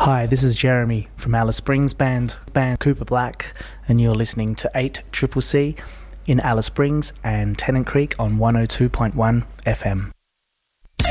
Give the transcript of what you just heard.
Hi, this is Jeremy from Alice Springs band Cooper Black, and you're listening to 8CCC in Alice Springs and Tennant Creek on 102.1 FM.